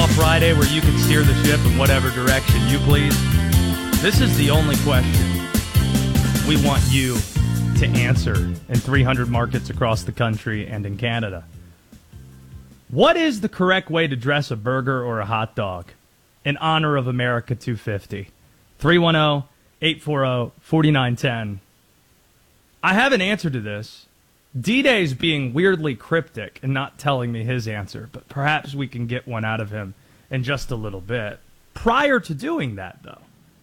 Friday where you can steer the ship in whatever direction you please? This is the only question we want you to answer in 300 markets across the country and in Canada. What is the correct way to dress a burger or a hot dog in honor of America 250? 310-840-4910. I have an answer to this. D-Day's being weirdly cryptic and not telling me his answer, but perhaps we can get one out of him in just a little bit. Prior to doing that, though,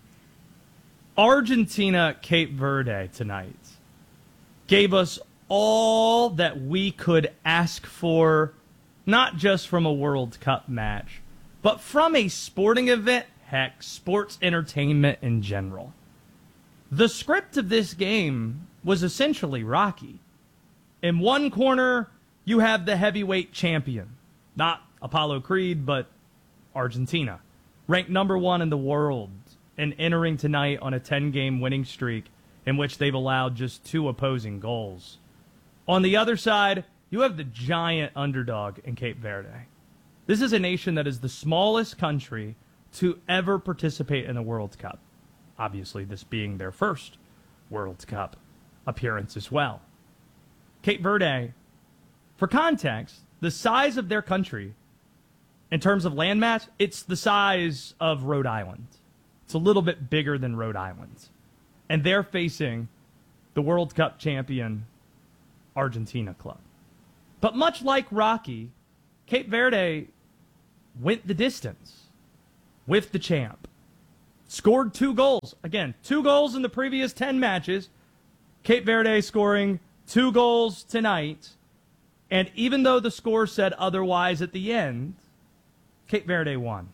Argentina, Cape Verde tonight gave us all that we could ask for, not just from a World Cup match, but from a sporting event, heck, sports entertainment in general. The script of this game was essentially Rocky. In one corner, you have the heavyweight champion, not Apollo Creed, but Argentina, ranked number 1 in the world and entering tonight on a 10-game winning streak in which they've allowed just 2 opposing goals. On the other side, you have the giant underdog in Cape Verde. This is a nation that is the smallest country to ever participate in the World Cup. Obviously, this being their first World Cup appearance as well. Cape Verde, for context, the size of their country, in terms of landmass, it's the size of Rhode Island. It's a little bit bigger than Rhode Island. And they're facing the World Cup champion Argentina club. But much like Rocky, Cape Verde went the distance with the champ. Scored 2 goals. Again, 2 goals in the previous 10 matches. Cape Verde scoring 2 goals tonight. And even though the score said otherwise at the end, Cape Verde won.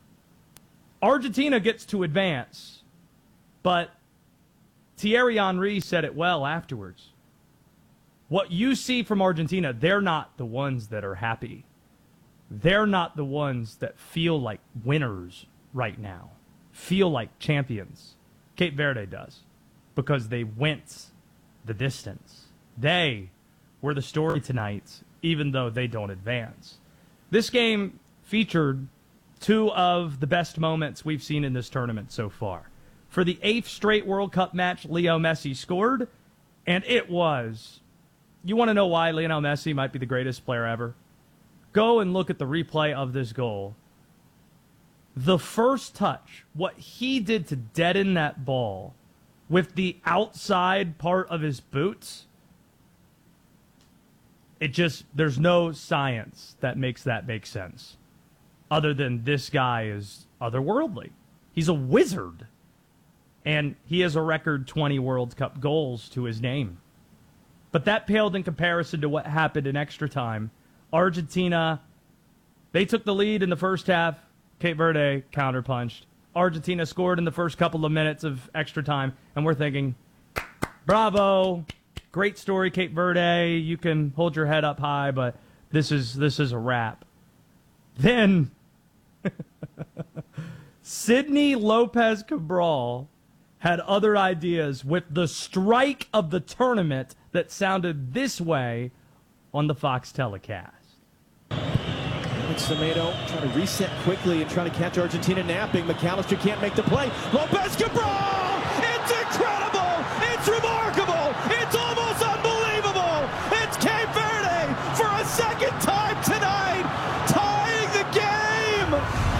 Argentina gets to advance, but Thierry Henry said it well afterwards. What you see from Argentina, they're not the ones that are happy. They're not the ones that feel like winners right now, feel like champions. Cape Verde does, because they went the distance. They were the story tonight, even though they don't advance. This game featured 2 of the best moments we've seen in this tournament so far. For the 8th straight World Cup match, Leo Messi scored, and it was... You want to know why Lionel Messi might be the greatest player ever? Go and look at the replay of this goal. The first touch, what he did to deaden that ball with the outside part of his boots, there's no science that makes that make sense. Other than this guy is otherworldly. He's a wizard. And he has a record 20 World Cup goals to his name. But that paled in comparison to what happened in extra time. Argentina, they took the lead in the first half. Cape Verde counterpunched. Argentina scored in the first couple of minutes of extra time. And we're thinking, bravo, great story, Cape Verde. You can hold your head up high, but this is a wrap. Then, Sidney Lopez Cabral had other ideas with the strike of the tournament that sounded this way on the Fox telecast. Semedo trying to reset quickly and trying to catch Argentina napping. McAllister can't make the play. Lopez Cabral! It's incredible! It's remarkable! It's almost unbelievable! It's Cape Verde for a second time tonight, tying the game!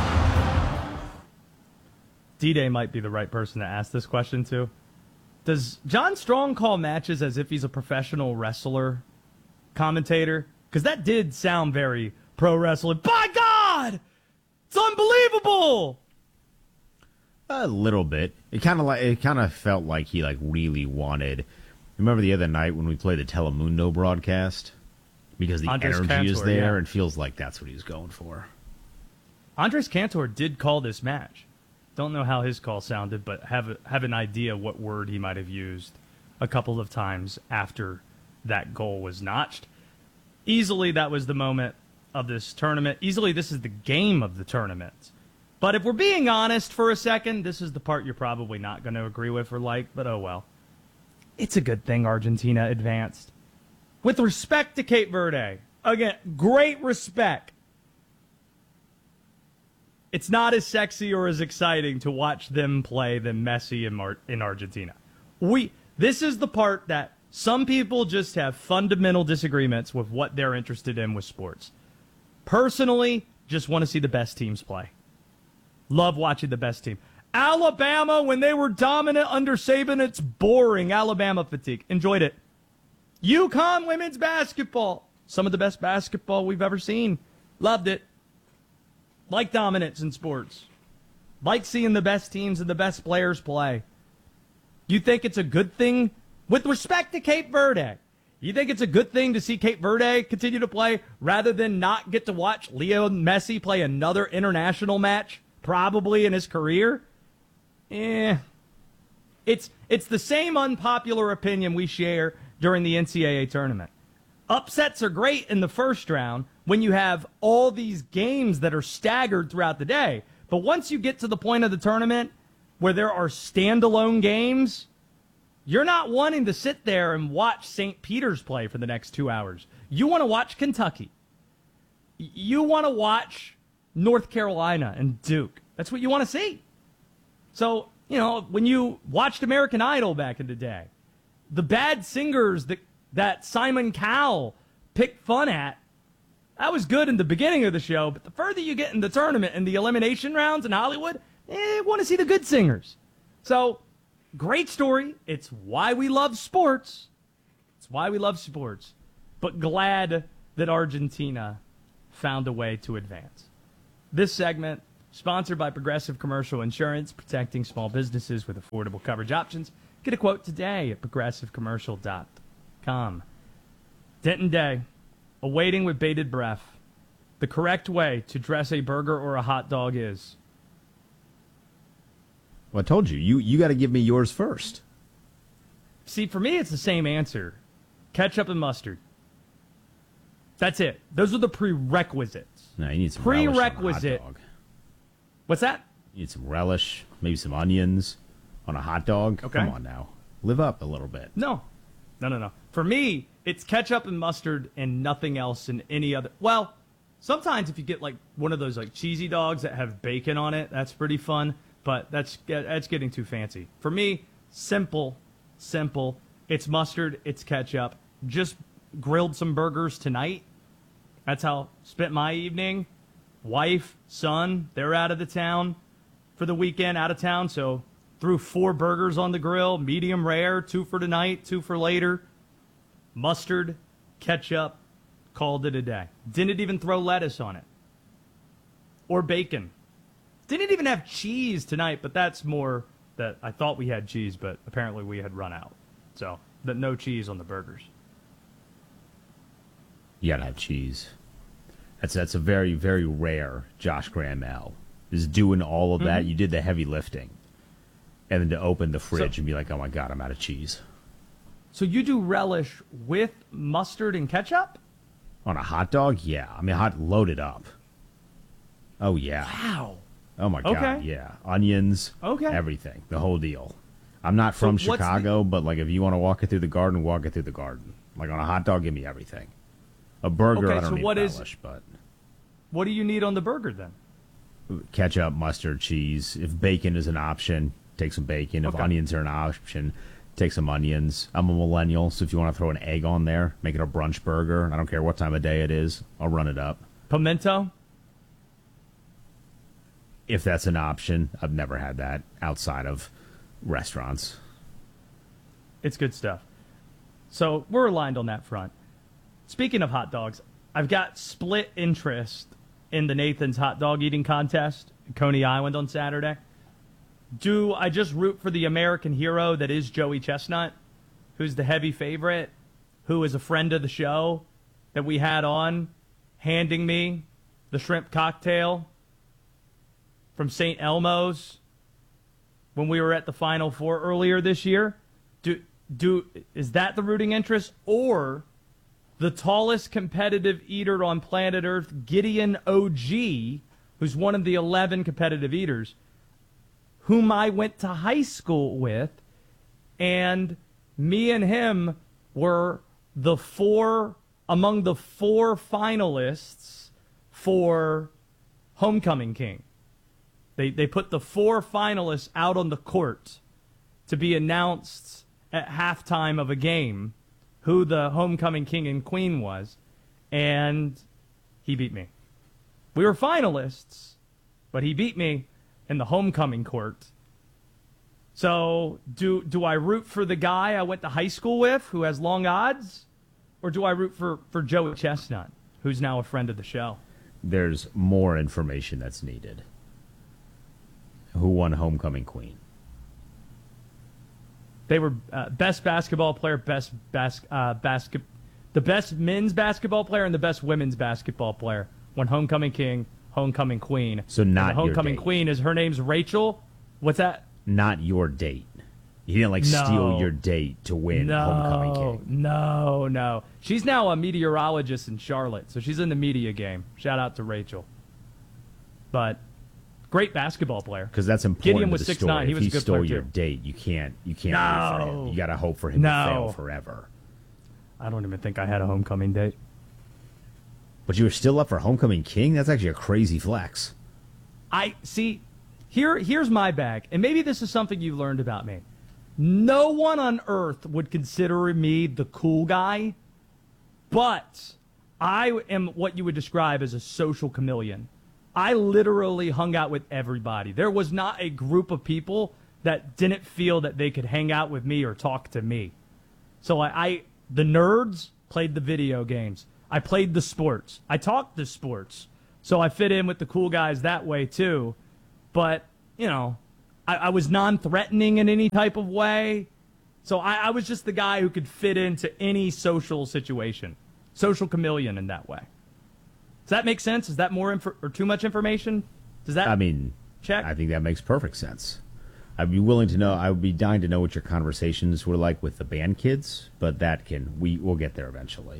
D-Day might be the right person to ask this question to. Does John Strong call matches as if he's a professional wrestler commentator? Because that did sound very pro wrestling. By God! It's unbelievable! A little bit. It kind of felt like he really wanted. Remember the other night when we played the Telemundo broadcast? Because the Andres energy Cantor, is there yeah. and feels like that's what he's going for. Andres Cantor did call this match. Don't know how his call sounded, but have an idea what word he might have used a couple of times after that goal was notched. Easily, that was the moment of this tournament. Easily, this is the game of the tournament. But if we're being honest for a second, this is the part you're probably not going to agree with or like, but oh well. It's a good thing Argentina advanced. With respect to Cape Verde, again, great respect. it's not as sexy or as exciting to watch them play than Messi in Argentina. This is the part that some people just have fundamental disagreements with what they're interested in with sports. Personally, just want to see the best teams play. Love watching the best team. Alabama, when they were dominant under Saban, it's boring. Alabama fatigue. Enjoyed it. UConn women's basketball. Some of the best basketball we've ever seen. Loved it. Like dominance in sports. Like seeing the best teams and the best players play. You think it's a good thing? With respect to Cape Verde, you think it's a good thing to see Cape Verde continue to play rather than not get to watch Leo Messi play another international match, probably in his career? It's the same unpopular opinion we share during the NCAA tournament. Upsets are great in the first round when you have all these games that are staggered throughout the day. But once you get to the point of the tournament where there are standalone games, you're not wanting to sit there and watch St. Peter's play for the next 2 hours. You want to watch Kentucky. You want to watch North Carolina and Duke. That's what you want to see. So, when you watched American Idol back in the day, the bad singers that Simon Cowell picked fun at, that was good in the beginning of the show, but the further you get in the tournament and the elimination rounds in Hollywood, want to see the good singers. So, great story. It's why we love sports. It's why we love sports. But glad that Argentina found a way to advance. This segment, sponsored by Progressive Commercial Insurance, protecting small businesses with affordable coverage options. Get a quote today at progressivecommercial.com. Denton Day, awaiting with bated breath. The correct way to dress a burger or a hot dog is... Well, I told you. You got to give me yours first. See, for me, it's the same answer. Ketchup and mustard. That's it. Those are the prerequisites. No, you need some prerequisite. Relish on a hot dog. What's that? You need some relish, maybe some onions on a hot dog. Okay. Come on now. Live up a little bit. No. For me, it's ketchup and mustard and nothing else in any other. Well, sometimes if you get like one of those like cheesy dogs that have bacon on it, that's pretty fun. But that's getting too fancy. For me, simple. It's mustard, it's ketchup. Just grilled some burgers tonight. That's how spent my evening. Wife, son, they're out of the town for the weekend, out of town. So threw 4 burgers on the grill, medium rare, 2 for tonight, 2 for later. Mustard, ketchup, called it a day. Didn't even throw lettuce on it. Or bacon. Didn't even have cheese tonight, but that's more that I thought we had cheese, but apparently we had run out. So, no cheese on the burgers. You gotta have cheese. That's a very, very rare Josh Gramel. Is doing all of that. Mm-hmm. You did the heavy lifting. And then to open the fridge and be like, oh my God, I'm out of cheese. So you do relish with mustard and ketchup? On a hot dog? Yeah. I mean, loaded up. Oh, yeah. Wow. Oh, my God, okay. Yeah. Onions, okay. Everything, the whole deal. I'm not from Chicago, but, like, if you want to walk it through the garden, walk it through the garden. Like, on a hot dog, give me everything. A burger, I don't need relish, but... What do you need on the burger, then? Ketchup, mustard, cheese. If bacon is an option, take some bacon. If onions are an option, take some onions. I'm a millennial, so if you want to throw an egg on there, make it a brunch burger. I don't care what time of day it is. I'll run it up. Pimento? If that's an option. I've never had that outside of restaurants. It's good stuff. So we're aligned on that front. Speaking of hot dogs, I've got split interest in the Nathan's hot dog eating contest in Coney Island on Saturday. Do I just root for the American hero that is Joey Chestnut, who's the heavy favorite, who is a friend of the show that we had on, handing me the shrimp cocktail from St. Elmo's when we were at the Final Four earlier this year? Is that the rooting interest? Or the tallest competitive eater on planet Earth, Gideon OG, who's one of the 11 competitive eaters, whom I went to high school with, and me and him were among the 4 finalists for Homecoming King. They put the 4 finalists out on the court to be announced at halftime of a game who the homecoming king and queen was, and he beat me. We were finalists, but he beat me in the homecoming court. So do I root for the guy I went to high school with who has long odds, or do I root for Joey Chestnut, who's now a friend of the show? There's more information that's needed. Who won homecoming queen? They were best basketball player, the best men's basketball player, and the best women's basketball player. Won homecoming king, homecoming queen. So not and the homecoming your date. queen is her name's Rachel. What's that? Not your date. He didn't steal your date to win homecoming king. No. She's now a meteorologist in Charlotte, so she's in the media game. Shout out to Rachel. But great basketball player. Because that's important. Gideon was to the 6'9". story. He was if a good stole player your too. date, you can't root for him. You got to hope for him to fail forever. I don't even think I had a homecoming date. But you were still up for homecoming king? That's actually a crazy flex. I see. Here's my bag, and maybe this is something you learned about me. No one on earth would consider me the cool guy, but I am what you would describe as a social chameleon. I literally hung out with everybody. There was not a group of people that didn't feel that they could hang out with me or talk to me. So the nerds played the video games. I played the sports. I talked the sports. So I fit in with the cool guys that way too. But, I was non-threatening in any type of way. So I was just the guy who could fit into any social situation. Social chameleon in that way. Does that make sense? Is that more or too much information? Does that check? I think that makes perfect sense. I would be dying to know what your conversations were like with the band kids, but we'll get there eventually.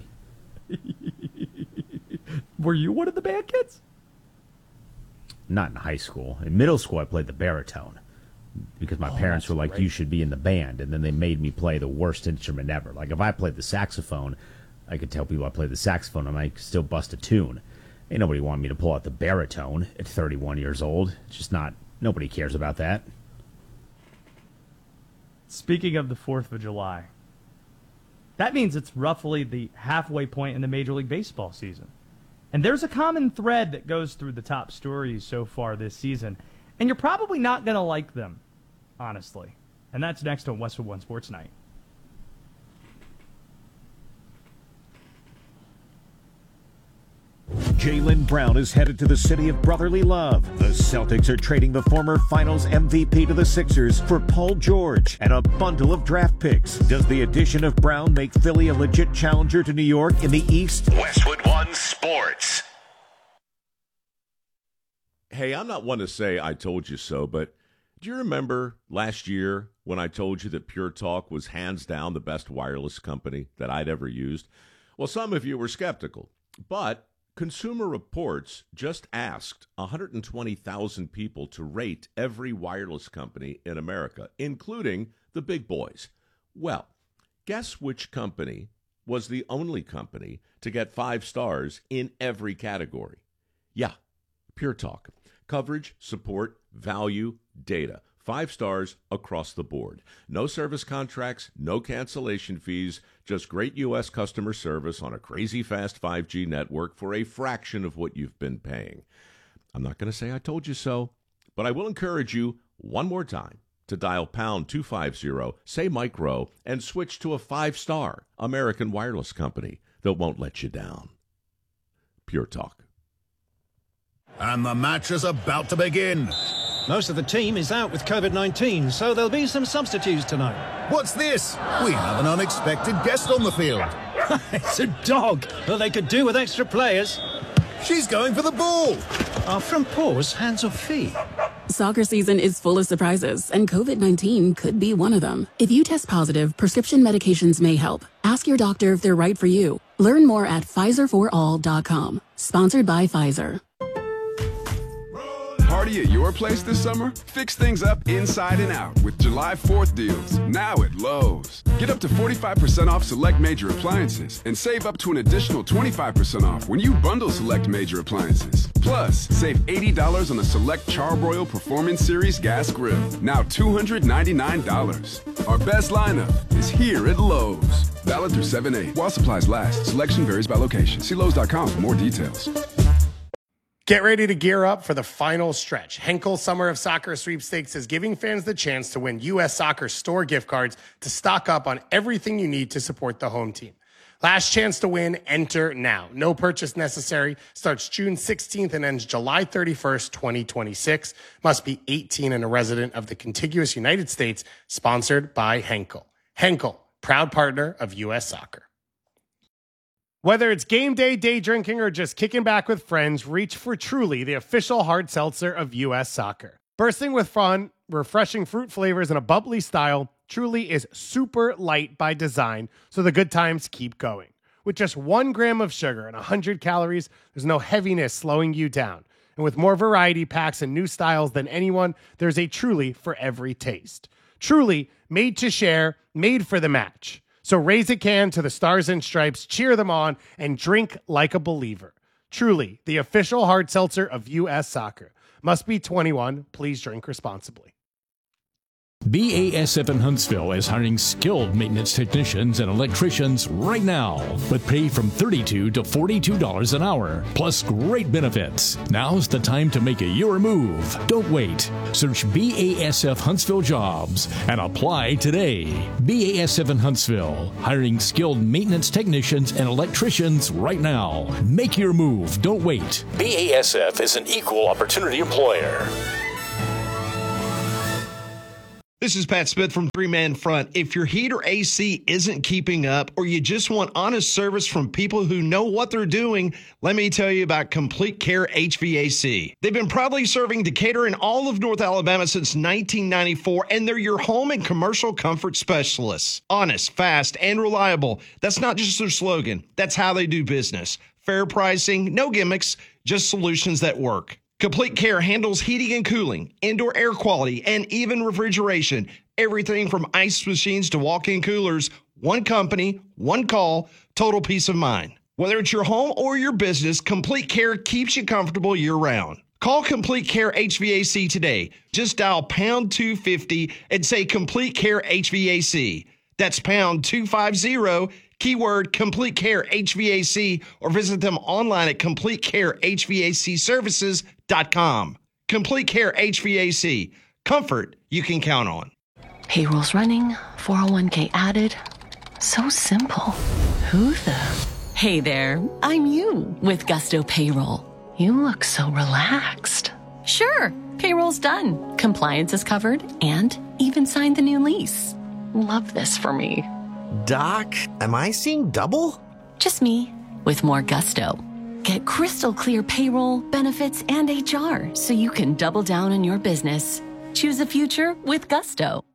Were you one of the band kids? Not in high school. In middle school, I played the baritone because my parents were like, great. You should be in the band, and then they made me play the worst instrument ever. Like, if I played the saxophone, I could tell people I played the saxophone, and I could still bust a tune. Ain't nobody wanted me to pull out the baritone at 31 years old. It's just not, nobody cares about that. Speaking of the 4th of July, that means it's roughly the halfway point in the Major League Baseball season. And there's a common thread that goes through the top stories so far this season, and you're probably not going to like them, honestly. And that's next on Westwood One Sports Night. Jaylen Brown is headed to the city of brotherly love. The Celtics are trading the former Finals MVP to the Sixers for Paul George and a bundle of draft picks. Does the addition of Brown make Philly a legit challenger to New York in the East? Westwood One Sports. Hey, I'm not one to say I told you so, but do you remember last year when I told you that Pure Talk was hands down the best wireless company that I'd ever used? Well, some of you were skeptical, but Consumer Reports just asked 120,000 people to rate every wireless company in America, including the big boys. Well, guess which company was the only company to get 5 stars in every category? Yeah, Pure Talk. Coverage, support, value, data. 5 stars across the board. No service contracts, no cancellation fees, just great U.S. customer service on a crazy fast 5G network for a fraction of what you've been paying. I'm not going to say I told you so, but I will encourage you one more time to dial pound 250, say Mike Rowe, and switch to a 5-star American wireless company that won't let you down. Pure Talk. And the match is about to begin. Most of the team is out with COVID-19, so there'll be some substitutes tonight. What's this? We have an unexpected guest on the field. It's a dog. Well, they could do with extra players. She's going for the ball. Are front paws hands or feet? Soccer season is full of surprises, and COVID-19 could be one of them. If you test positive, prescription medications may help. Ask your doctor if they're right for you. Learn more at PfizerForAll.com. Sponsored by Pfizer. party at your place this summer? Fix things up inside and out with July 4th deals, now at Lowe's. Get up to 45% off select major appliances and save up to an additional 25% off when you bundle select major appliances. Plus, save $80 on a select Charbroil Performance Series gas grill, now $299. Our best lineup is here at Lowe's. Valid through 7/8. While supplies last, selection varies by location. See Lowe's.com for more details. Get ready to gear up for the final stretch. Henkel Summer of Soccer Sweepstakes is giving fans the chance to win U.S. Soccer store gift cards to stock up on everything you need to support the home team. Last chance to win, enter now. No purchase necessary. Starts June 16th and ends July 31st, 2026. Must be 18 and a resident of the contiguous United States. Sponsored by Henkel. Henkel, proud partner of U.S. Soccer. Whether it's game day, day drinking, or just kicking back with friends, reach for Truly, the official hard seltzer of U.S. Soccer. Bursting with fun, refreshing fruit flavors, and a bubbly style, Truly is super light by design, so the good times keep going. With just 1 gram of sugar and 100 calories, there's no heaviness slowing you down. And with more variety packs and new styles than anyone, there's a Truly for every taste. Truly, made to share, made for the match. So raise a can to the Stars and Stripes, cheer them on, and drink like a believer. Truly, the official hard seltzer of U.S. Soccer. Must be 21. Please drink responsibly. BASF in Huntsville is hiring skilled maintenance technicians and electricians right now, with pay from $32 to $42 an hour, plus great benefits. Now's the time to make your move. Don't wait. Search BASF Huntsville Jobs and apply today. BASF in Huntsville, hiring skilled maintenance technicians and electricians right now. Make your move. Don't wait. BASF is an equal opportunity employer. This is Pat Smith from Three Man Front. If your heat or AC isn't keeping up, or you just want honest service from people who know what they're doing, let me tell you about Complete Care HVAC. They've been proudly serving Decatur and all of North Alabama since 1994, and they're your home and commercial comfort specialists. Honest, fast, and reliable. That's not just their slogan. That's how they do business. Fair pricing, no gimmicks, just solutions that work. Complete Care handles heating and cooling, indoor air quality, and even refrigeration. Everything from ice machines to walk-in coolers. One company, one call, total peace of mind. Whether it's your home or your business, Complete Care keeps you comfortable year-round. Call Complete Care HVAC today. Just dial pound 250 and say Complete Care HVAC. That's pound 250, keyword Complete Care HVAC, or visit them online at CompleteCareHVACServices.com. Complete Care HVAC. Comfort you can count on. Payroll's running, 401k added. So simple. Who the? Hey there, I'm you with Gusto Payroll. You look so relaxed. Sure, payroll's done. Compliance is covered and even signed the new lease. Love this for me. Doc, am I seeing double? Just me, with more gusto. Get crystal clear payroll, benefits, and HR so you can double down on your business. Choose a future with Gusto.